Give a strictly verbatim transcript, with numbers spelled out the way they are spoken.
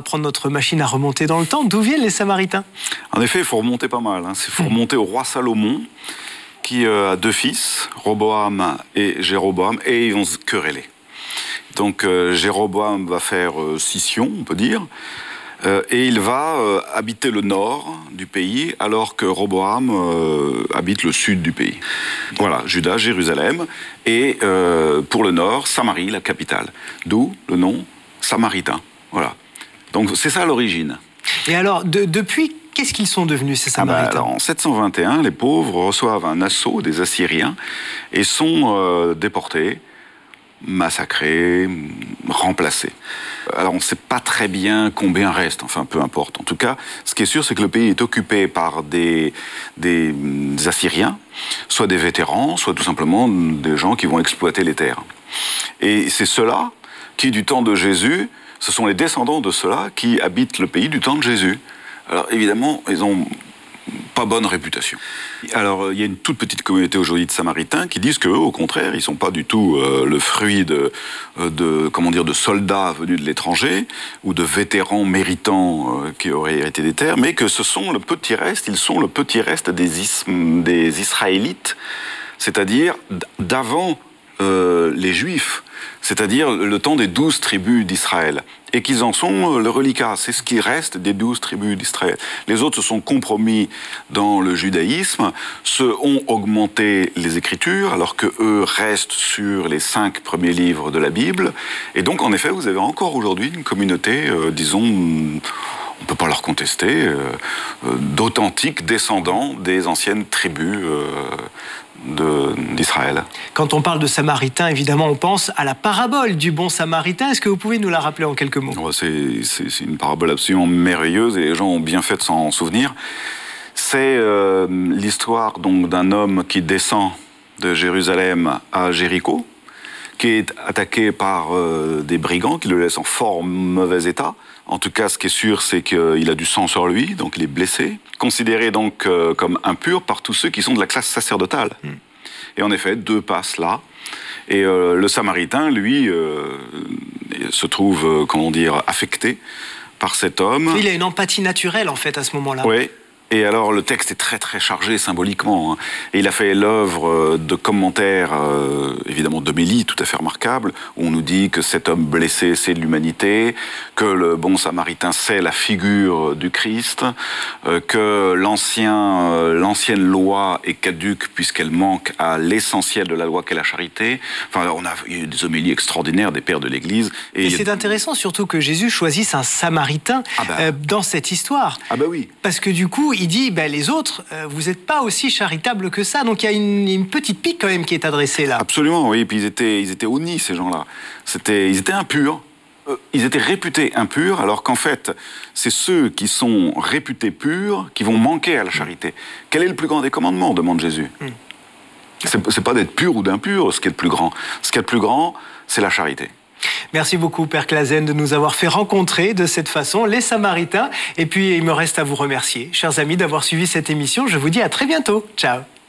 prendre notre machine à remonter dans le temps. D'où viennent les Samaritains? En effet, il faut remonter pas mal. Il hein. faut remonter au roi Salomon, qui euh, a deux fils, Roboam et Jéroboam, et ils vont se quereller. Donc euh, Jéroboam va faire euh, scission, on peut dire, euh, et il va euh, habiter le nord du pays, alors que Roboam euh, habite le sud du pays. Voilà, Juda, Jérusalem, et euh, pour le nord, Samarie, la capitale. D'où le nom Samaritain. Voilà. Donc c'est ça l'origine. Et alors, de, depuis, qu'est-ce qu'ils sont devenus, ces Samaritains? ah ben, alors, En sept cent vingt et un, les pauvres reçoivent un assaut des Assyriens et sont euh, déportés, massacrés, remplacés. Alors on ne sait pas très bien combien reste, enfin peu importe. En tout cas, ce qui est sûr, c'est que le pays est occupé par des, des, des Assyriens, soit des vétérans, soit tout simplement des gens qui vont exploiter les terres. Et c'est ceux-là qui, du temps de Jésus, ce sont les descendants de ceux-là qui habitent le pays du temps de Jésus. Alors évidemment, ils ont pas bonne réputation. Alors, il y a une toute petite communauté aujourd'hui de Samaritains qui disent qu'eux, au contraire, ils ne sont pas du tout euh, le fruit de, de, comment dire, de soldats venus de l'étranger ou de vétérans méritants euh, qui auraient hérité des terres, mais que ce sont le petit reste, ils sont le petit reste des, ism, des Israélites, c'est-à-dire d'avant euh, les Juifs, c'est-à-dire le temps des douze tribus d'Israël. Et qu'ils en sont le reliquat, c'est ce qui reste des douze tribus d'Israël. Les autres se sont compromis dans le judaïsme, se ont augmenté les Écritures, alors que eux restent sur les cinq premiers livres de la Bible. Et donc, en effet, vous avez encore aujourd'hui une communauté, euh, disons, on ne peut pas leur contester, euh, euh, d'authentiques descendants des anciennes tribus euh, De, d'Israël. Quand on parle de Samaritains, évidemment, on pense à la parabole du bon Samaritain. Est-ce que vous pouvez nous la rappeler en quelques mots? oh, c'est, c'est, c'est une parabole absolument merveilleuse et les gens ont bien fait de s'en souvenir. C'est euh, l'histoire donc d'un homme qui descend de Jérusalem à Jéricho, qui est attaqué par euh, des brigands qui le laissent en fort mauvais état. En tout cas, ce qui est sûr, c'est qu'il a du sang sur lui, donc il est blessé, considéré donc euh, comme impur par tous ceux qui sont de la classe sacerdotale. Mm. Et en effet, deux passent là. Et euh, le Samaritain, lui, euh, se trouve, euh, comment dire, affecté par cet homme. Il a une empathie naturelle, en fait, à ce moment-là. Oui. Et alors, le texte est très, très chargé symboliquement. Hein. Et il a fait l'œuvre de commentaires, euh, évidemment, d'homélie tout à fait remarquable, où on nous dit que cet homme blessé, c'est de l'humanité, que le bon Samaritain, c'est la figure du Christ, euh, que l'ancien, euh, l'ancienne loi est caduque puisqu'elle manque à l'essentiel de la loi qu'est la charité. Enfin, on a eu des homélies extraordinaires des pères de l'Église. Et, et c'est a... intéressant surtout que Jésus choisisse un Samaritain ah bah. euh, dans cette histoire. Ah bah oui. Parce que du coup, il dit, ben, les autres, euh, vous n'êtes pas aussi charitables que ça. Donc il y a une, une petite pique quand même qui est adressée là. Absolument, oui. Et puis ils étaient, ils étaient honnis, ces gens-là. C'était, ils étaient impurs. Euh, ils étaient réputés impurs, alors qu'en fait, c'est ceux qui sont réputés purs qui vont manquer à la charité. Quel est le plus grand des commandements, demande Jésus. mm. C'est, c'est pas d'être pur ou d'impur, ce qui est le plus grand. Ce qui est le plus grand, c'est la charité. Merci beaucoup, Père Clasen, de nous avoir fait rencontrer de cette façon les Samaritains. Et puis, il me reste à vous remercier, chers amis, d'avoir suivi cette émission. Je vous dis à très bientôt. Ciao.